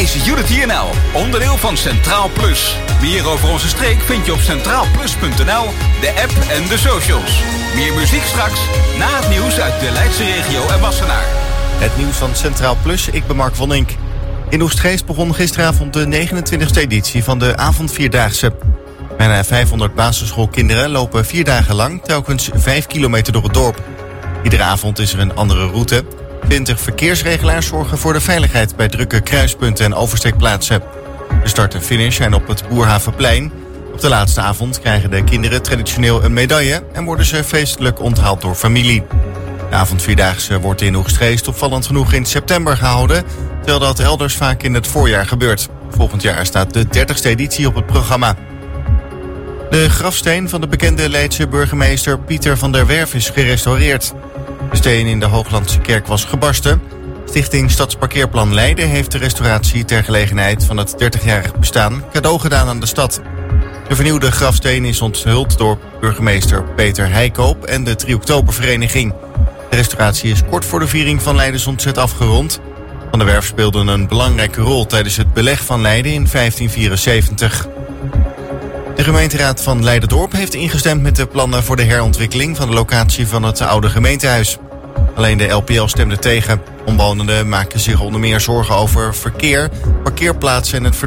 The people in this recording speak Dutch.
is Unity NL, onderdeel van Centraal Plus. Meer over onze streek vind je op centraalplus.nl, de app en de socials. Meer muziek straks, na het nieuws uit de Leidse regio en Wassenaar. Het nieuws van Centraal Plus, ik ben Mark van Ink. In Oegstgeest begon gisteravond de 29e editie van de avondvierdaagse. Bijna 500 basisschoolkinderen lopen 4 dagen lang telkens 5 kilometer door het dorp. Iedere avond is er een andere route. 20 verkeersregelaars zorgen voor de veiligheid bij drukke kruispunten en oversteekplaatsen. De start en finish zijn op het Boerhavenplein. Op de laatste avond krijgen de kinderen traditioneel een medaille en worden ze feestelijk onthaald door familie. De avondvierdaagse wordt in Oegstgeest opvallend genoeg in september gehouden, terwijl dat elders vaak in het voorjaar gebeurt. Volgend jaar staat de 30e editie op het programma. De grafsteen van de bekende Leidse burgemeester Pieter van der Werf is gerestaureerd. De steen in de Hooglandse kerk was gebarsten. Stichting Stadsparkeerplan Leiden heeft de restauratie ter gelegenheid van het 30-jarig bestaan cadeau gedaan aan de stad. De vernieuwde grafsteen is onthuld door burgemeester Peter Heikoop en de 3 Oktobervereniging. De restauratie is kort voor de viering van Leidens ontzet afgerond. Van der Werf speelde een belangrijke rol tijdens het beleg van Leiden in 1574. De gemeenteraad van Leiden-dorp heeft ingestemd met de plannen voor de herontwikkeling van de locatie van het oude gemeentehuis. Alleen de LPL stemde tegen. Omwonenden maken zich onder meer zorgen over verkeer, parkeerplaatsen en het